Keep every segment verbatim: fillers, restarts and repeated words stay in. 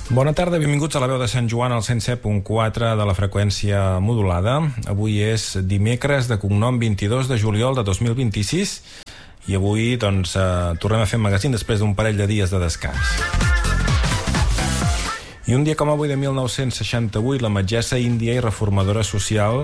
Bona tarda, benvinguts a la veu de Sant Joan al cent set punt quatre de la freqüència modulada. Avui és dimecres de cognom vint-i-dos de juliol de dos mil vint-i-sis i avui doncs, eh, tornem a fer magazín després d'un parell de dies de descans. I un dia com avui de mil nou-cents seixanta-vuit, la metgessa índia i reformadora social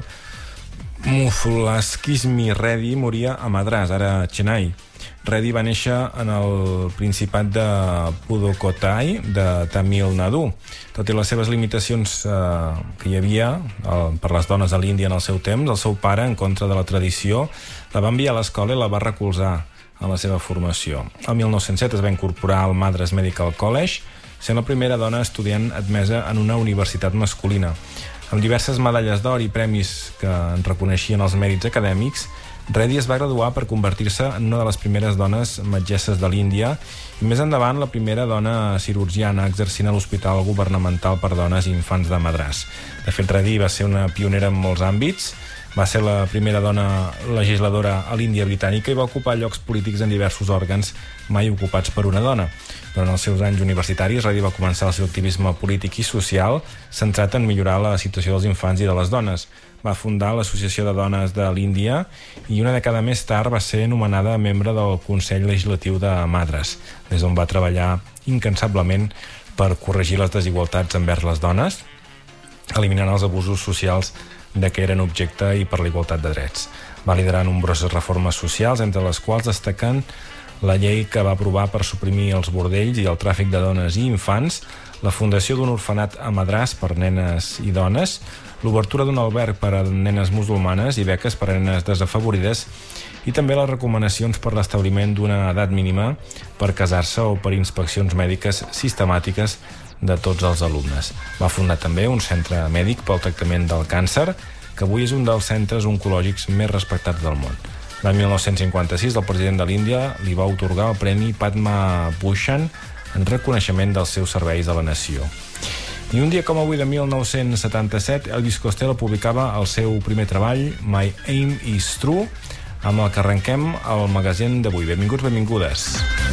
Muthulaskismi Reddy moria a Madras, ara Chennai. Reddy va néixer en el Principat de Pudukkottai de Tamil Nadu. Tot i les seves limitacions eh, que hi havia eh, per les dones a l'Índia en el seu temps, el seu pare, en contra de la tradició, la va enviar a l'escola i la va recolzar en la seva formació. El mil nou-cents set es va incorporar al Madras Medical College, sent la primera dona estudiant admesa en una universitat masculina. Amb diverses medalles d'or i premis que en reconeixien els mèrits acadèmics, Reddy es va graduar per convertir-se en una de les primeres dones metgesses de l'Índia i més endavant la primera dona cirurgiana exercint a l'Hospital Governamental per Dones i Infants de Madras. De fet, Reddy va ser una pionera en molts àmbits, va ser la primera dona legisladora a l'Índia britànica i va ocupar llocs polítics en diversos òrgans mai ocupats per una dona. Durant els seus anys universitaris, Reddy va començar el seu activisme polític i social centrat en millorar la situació dels infants i de les dones. Va fundar l'Associació de Dones de l'Índia i una dècada més tard va ser nomenada membre del Consell Legislatiu de Madras, des d'on va treballar incansablement per corregir les desigualtats envers les dones, eliminant els abusos socials de què eren objecte i per la igualtat de drets. Va liderar nombroses reformes socials, entre les quals destaquen la llei que va aprovar per suprimir els bordells i el tràfic de dones i infants, la fundació d'un orfenat a Madras per nenes i dones, l'obertura d'un alberg per a nenes musulmanes i beques per a nenes desafavorides i també les recomanacions per l'establiment d'una edat mínima per casar-se o per inspeccions mèdiques sistemàtiques de tots els alumnes. Va fundar també un centre mèdic pel tractament del càncer, que avui és un dels centres oncològics més respectats del món. L'any mil nou-cents cinquanta-sis, el president de l'Índia li va atorgar el Premi Padma Bhushan en reconeixement dels seus serveis a la nació. I un dia com avui de mil nou-cents setanta-set, Elvis Costello publicava el seu primer treball, My Aim is True, amb el que arrenquem el magazín d'avui. Benvinguts, benvingudes.